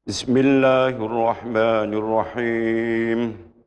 بسم الله الرحمن الرحيم.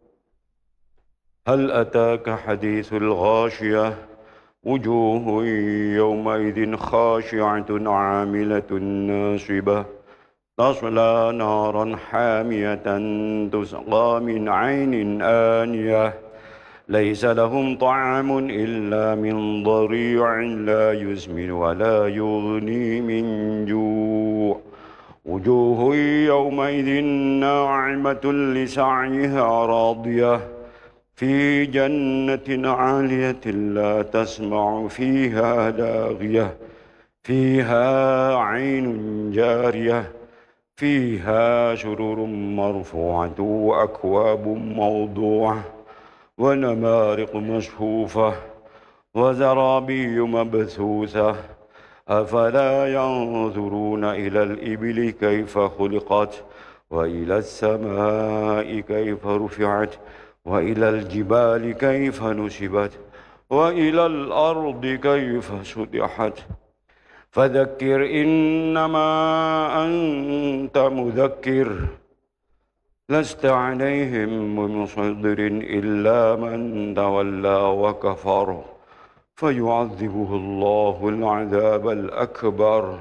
هل أتاك حديث الغاشية؟ وجوه يومئذ خاشعة عاملة ناصبة تصلى نارا حامية تسقى من عين آنية ليس لهم طعام إلا من ضريع لا يسمن ولا يغني من جوع وجوه يومئذ ناعمة لسعيها راضية في جنة عالية لا تسمع فيها لاغية فيها عين جارية فيها سرر مرفوعة وأكواب موضوعة ونمارق مصفوفة وزرابي مبثوثة أفلا ينظرون إلى الإبل كيف خلقت وإلى السماء كيف رفعت وإلى الجبال كيف نصبت وإلى الأرض كيف سطحت فذكر إنما أنت مذكر لست عليهم بمصدر إلا من تولى وكفر فيعذبه الله العذاب الأكبر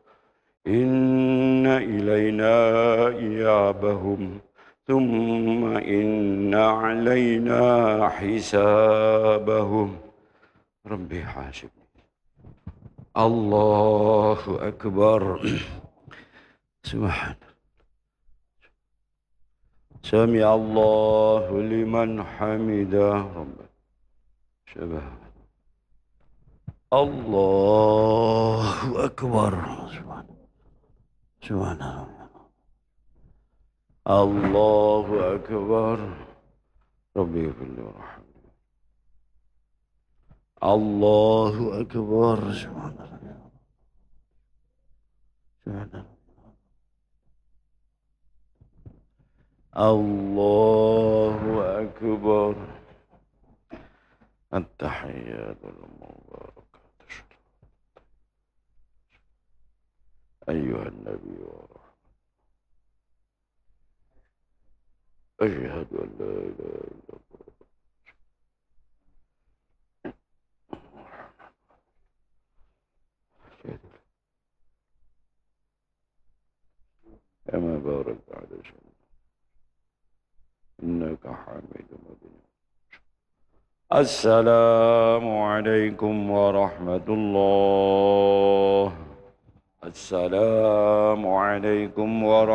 إن إلينا إيابهم ثم إن علينا حسابهم. ربي حاسبني. الله أكبر. سبحان. سمع الله لمن حمده. ربنا سبحان. الله أكبر. سبحان الله أكبر. ربي اغفر لي وارحمني. الله أكبر. سبحان الله. الله أكبر. التحيات المباركات أيها النبي ورحمة. أشهد أن لا إله إلا الله. كما باركت على سيدنا إنك حميد مجيد. السلام عليكم ورحمة الله. السلام عليكم ورحمة الله.